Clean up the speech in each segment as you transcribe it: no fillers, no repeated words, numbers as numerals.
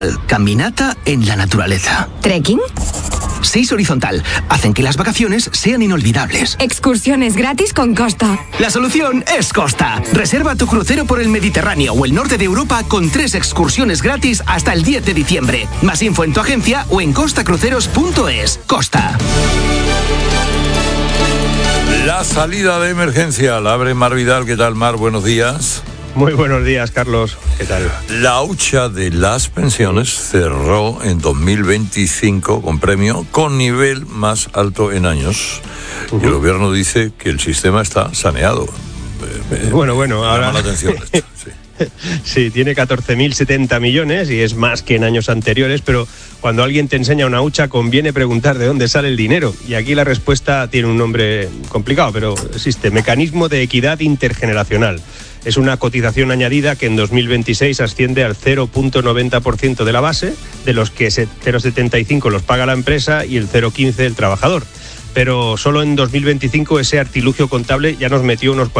Caminata en la naturaleza. ¿Trekking? 6 horizontal. Hacen que las vacaciones sean inolvidables. Excursiones gratis con Costa. La solución es Costa. Reserva tu crucero por el Mediterráneo o el norte de Europa con 3 excursiones gratis hasta el 10 de diciembre. Más info en tu agencia o en costacruceros.es. Costa. La salida de emergencia la abre Mar Vidal. ¿Qué tal, Mar? Buenos días. Muy buenos días, Carlos. ¿Qué tal? La hucha de las pensiones cerró en 2025 con premio con nivel más alto en años. Y el gobierno dice que el sistema está saneado. Bueno, ahora... Llama la atención esto, sí. Sí, tiene 14.070 millones y es más que en años anteriores, pero cuando alguien te enseña una hucha conviene preguntar de dónde sale el dinero. Y aquí la respuesta tiene un nombre complicado, pero existe: Mecanismo de Equidad Intergeneracional. Es una cotización añadida que en 2026 asciende al 0,90% de la base, de los que 0,75 los paga la empresa y el 0,15 el trabajador. Pero solo en 2025 ese artilugio contable ya nos metió unos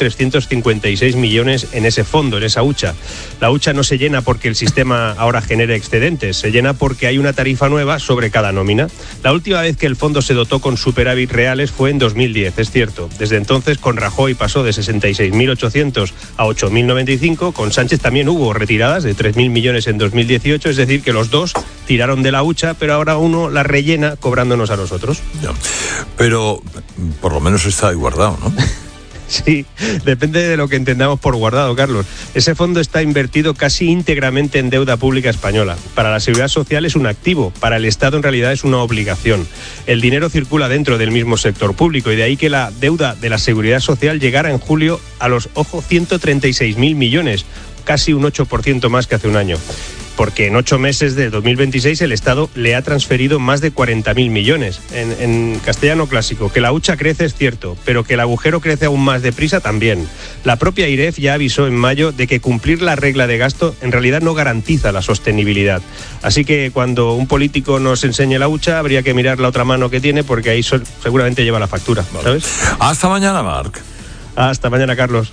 4.356 millones en ese fondo, en esa hucha. La hucha no se llena porque el sistema ahora genere excedentes, se llena porque hay una tarifa nueva sobre cada nómina. La última vez que el fondo se dotó con superávit reales fue en 2010, es cierto. Desde entonces con Rajoy pasó de 66.800 a 8.095, con Sánchez también hubo retiradas de 3.000 millones en 2018, es decir que los dos tiraron de la hucha, pero ahora uno la rellena cobrándonos a nosotros. Ya. Pero por lo menos está ahí guardado, ¿no? Sí, depende de lo que entendamos por guardado, Carlos. Ese fondo está invertido casi íntegramente en deuda pública española. Para la Seguridad Social es un activo, para el Estado en realidad es una obligación. El dinero circula dentro del mismo sector público y de ahí que la deuda de la Seguridad Social llegara en julio a los, 136.000 millones, casi un 8% más que hace un año. Porque en 8 meses de 2026 el Estado le ha transferido más de 40.000 millones. En castellano clásico, que la hucha crece es cierto, pero que el agujero crece aún más deprisa también. La propia IREF ya avisó en mayo de que cumplir la regla de gasto en realidad no garantiza la sostenibilidad. Así que cuando un político nos enseñe la hucha, habría que mirar la otra mano que tiene, porque ahí seguramente lleva la factura, ¿sabes? Hasta mañana, Marc. Hasta mañana, Carlos.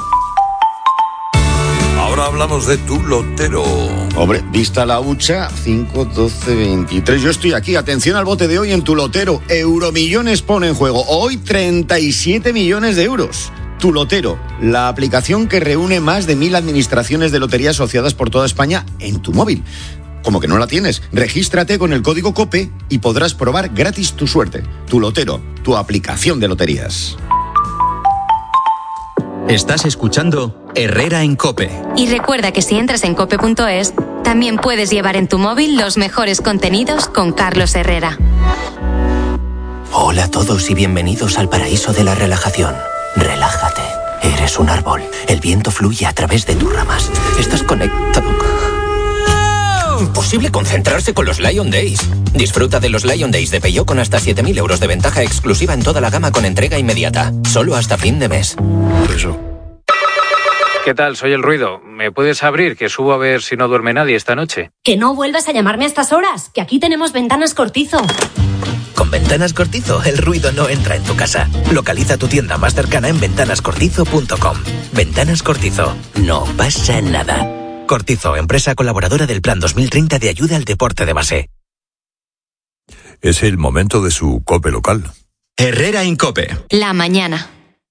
Ahora hablamos de tu lotero. Hombre, vista la hucha, 5, 12, 23. Yo estoy aquí. Atención al bote de hoy en tu lotero. Euromillones pone en juego. Hoy 37 millones de euros. Tu lotero, la aplicación que reúne más de 1.000 administraciones de lotería asociadas por toda España en tu móvil. Como que no la tienes, regístrate con el código COPE y podrás probar gratis tu suerte. Tu lotero, tu aplicación de loterías. Estás escuchando Herrera en COPE. Y recuerda que si entras en cope.es, también puedes llevar en tu móvil los mejores contenidos con Carlos Herrera. Hola a todos y bienvenidos al paraíso de la relajación. Relájate. Eres un árbol. El viento fluye a través de tus ramas. Estás conectado. Imposible concentrarse con los Lion Days. Disfruta de los Lion Days de Peugeot con hasta 7.000 euros de ventaja exclusiva en toda la gama con entrega inmediata. Solo hasta fin de mes. Eso. ¿Qué tal? Soy El Ruido. ¿Me puedes abrir? Que subo a ver si no duerme nadie esta noche. Que no vuelvas a llamarme a estas horas, que aquí tenemos Ventanas Cortizo. Con Ventanas Cortizo, el ruido no entra en tu casa. Localiza tu tienda más cercana en ventanascortizo.com. Ventanas Cortizo. No pasa nada. Cortizo, empresa colaboradora del Plan 2030 de ayuda al deporte de base. Es el momento de su COPE local. Herrera en COPE. La mañana.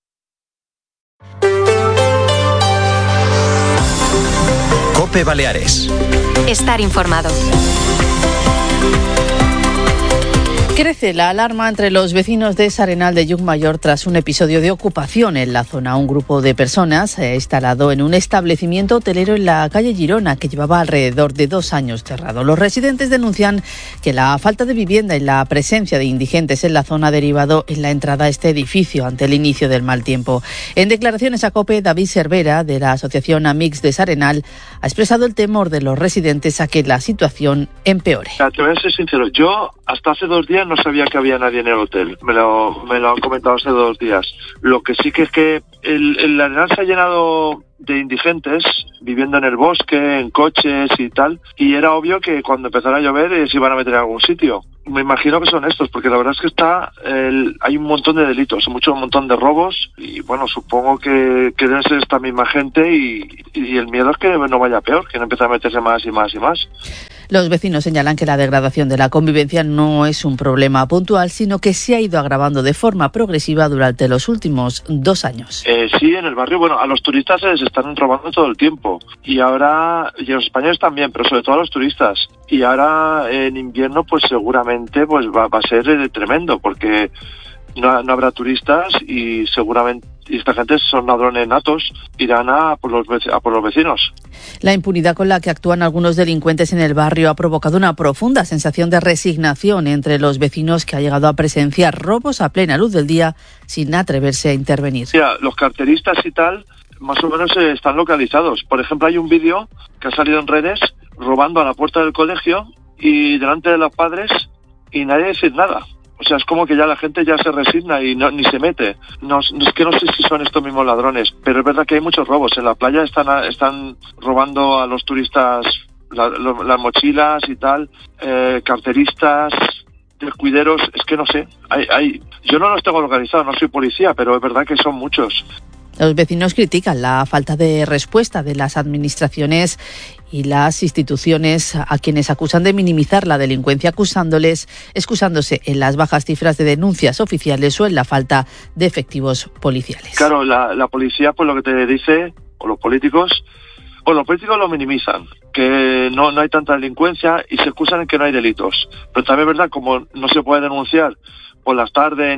COPE Baleares. Estar informado. Crece la alarma entre los vecinos de S'Arenal de Llucmajor tras un episodio de ocupación en la zona. Un grupo de personas se ha instalado en un establecimiento hotelero en la calle Girona que llevaba alrededor de 2 años cerrado. Los residentes denuncian que la falta de vivienda y la presencia de indigentes en la zona ha derivado en la entrada a este edificio ante el inicio del mal tiempo. En declaraciones a COPE, David Cervera, de la Asociación Amics de S'Arenal, ha expresado el temor de los residentes a que la situación empeore. Te voy a ser sincero, yo hasta hace 2 días no sabía que había nadie en el hotel. Me lo han comentado hace 2 días. Lo que sí que es que el Arenal se ha llenado de indigentes viviendo en el bosque, en coches y tal, y era obvio que cuando empezara a llover se iban a meter en algún sitio. Me imagino que son estos, porque la verdad es que hay un montón de delitos, un montón de robos, y bueno, supongo que debe ser esta misma gente, y el miedo es que no vaya peor, que no empiece a meterse más y más y más. Los vecinos señalan que la degradación de la convivencia no es un problema puntual, sino que se ha ido agravando de forma progresiva durante los últimos 2 años. Sí, en el barrio, bueno, a los turistas se les están robando todo el tiempo. Y ahora, y a los españoles también, pero sobre todo a los turistas. Y ahora en invierno, pues seguramente pues va a ser tremendo, porque no habrá turistas y seguramente esta gente son ladrones natos, irán a por los vecinos. La impunidad con la que actúan algunos delincuentes en el barrio ha provocado una profunda sensación de resignación entre los vecinos, que ha llegado a presenciar robos a plena luz del día sin atreverse a intervenir. Mira, los carteristas y tal, más o menos están localizados. Por ejemplo, hay un vídeo que ha salido en redes robando a la puerta del colegio y delante de los padres, y nadie dice nada. O sea, es como que ya la gente ya se resigna y ni se mete. Es que no sé si son estos mismos ladrones, pero es verdad que hay muchos robos. En la playa están robando a los turistas las mochilas y tal, carteristas, descuideros, es que no sé. Yo no los tengo localizados, no soy policía, pero es verdad que son muchos. Los vecinos critican la falta de respuesta de las administraciones y las instituciones, a quienes acusan de minimizar la delincuencia, excusándose en las bajas cifras de denuncias oficiales o en la falta de efectivos policiales. Claro, la policía, pues lo que te dice, o los políticos lo minimizan, que no hay tanta delincuencia y se excusan en que no hay delitos. Pero también es verdad, como no se puede denunciar por las tardes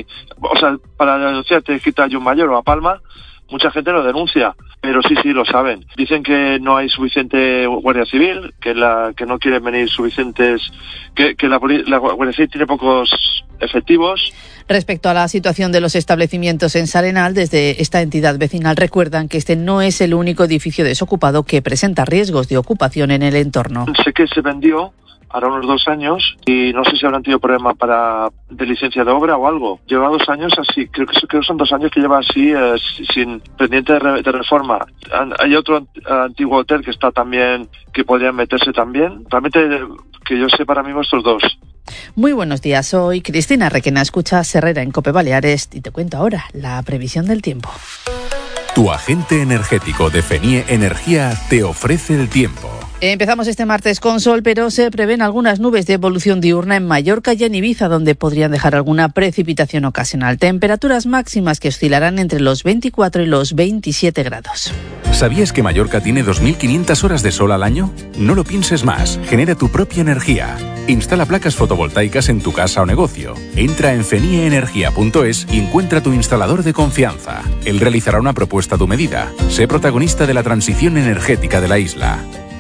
para denunciar te quita a Llucmayor o a Palma, mucha gente lo denuncia, pero sí lo saben. Dicen que no hay suficiente Guardia Civil, que no quieren venir suficientes, que la Guardia Civil tiene pocos efectivos. Respecto a la situación de los establecimientos en Sarenal, desde esta entidad vecinal recuerdan que este no es el único edificio desocupado que presenta riesgos de ocupación en el entorno. Sé que se vendió hará unos 2 años y no sé si habrán tenido problemas de licencia de obra o algo. Lleva 2 años así, creo que son 2 años que lleva así, sin pendiente de reforma. Hay otro antiguo hotel que está también, que podrían meterse también. Realmente, que yo sé, para mí estos 2. Muy buenos días, soy Cristina Requena, escuchas Herrera en COPE Baleares y te cuento ahora la previsión del tiempo. Tu agente energético de FENIE Energía te ofrece el tiempo. Empezamos este martes con sol, pero se prevén algunas nubes de evolución diurna en Mallorca y en Ibiza, donde podrían dejar alguna precipitación ocasional. Temperaturas máximas que oscilarán entre los 24 y los 27 grados. ¿Sabías que Mallorca tiene 2.500 horas de sol al año? No lo pienses más. Genera tu propia energía. Instala placas fotovoltaicas en tu casa o negocio. Entra en fenieenergia.es y encuentra tu instalador de confianza. Él realizará una propuesta a tu medida. Sé protagonista de la transición energética de la isla.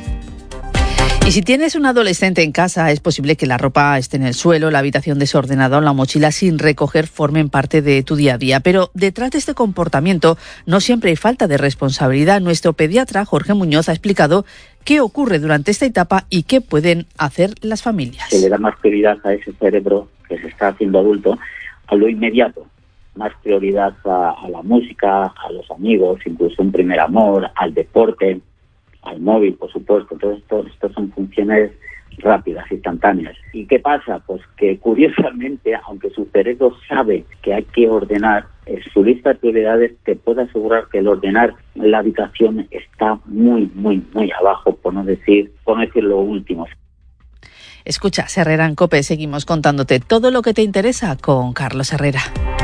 Y si tienes un adolescente en casa, es posible que la ropa esté en el suelo, la habitación desordenada o la mochila sin recoger formen parte de tu día a día. Pero detrás de este comportamiento no siempre hay falta de responsabilidad. Nuestro pediatra, Jorge Muñoz, ha explicado qué ocurre durante esta etapa y qué pueden hacer las familias. Se le da más prioridad a ese cerebro que se está haciendo adulto, a lo inmediato. Más prioridad a la música, a los amigos, incluso un primer amor, al deporte, al móvil, por supuesto. Todo esto son funciones rápidas, instantáneas. ¿Y qué pasa? Pues que curiosamente, aunque su cerebro sabe que hay que ordenar, su lista de prioridades, te puedo asegurar que el ordenar la habitación está muy, muy, muy abajo, por no decir lo último. Escucha, Herrera en COPE, seguimos contándote todo lo que te interesa con Carlos Herrera.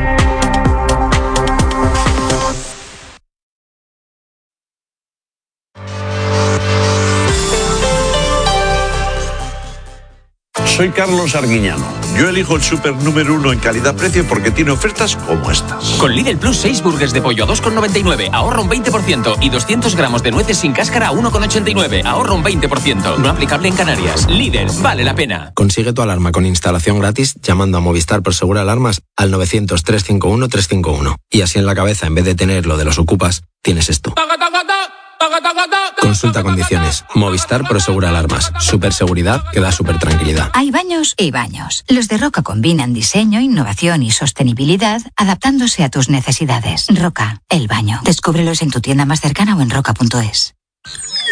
Soy Carlos Arguiñano. Yo elijo el súper número 1 en calidad-precio porque tiene ofertas como estas. Con Lidl Plus 6 burgers de pollo a 2,99, ahorra un 20%. Y 200 gramos de nueces sin cáscara a 1,89, ahorra un 20%. No aplicable en Canarias. Lidl, vale la pena. Consigue tu alarma con instalación gratis llamando a Movistar Prosegur Alarmas al 900-351-351. Y así en la cabeza, en vez de tener lo de los ocupas, tienes esto. Consulta condiciones. Movistar Prosegura Alarmas. Superseguridad que da super tranquilidad. Hay baños y baños. Los de Roca combinan diseño, innovación y sostenibilidad, adaptándose a tus necesidades. Roca, el baño. Descúbrelos en tu tienda más cercana o en roca.es.